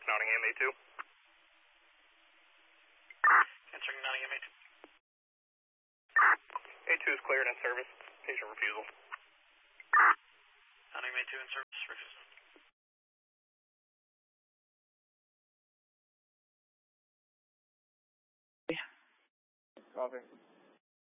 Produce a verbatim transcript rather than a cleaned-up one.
Nottingham A two. Answering Nottingham A two. A two is cleared in service. Patient refusal. Nottingham A two in service, refusal. Copy.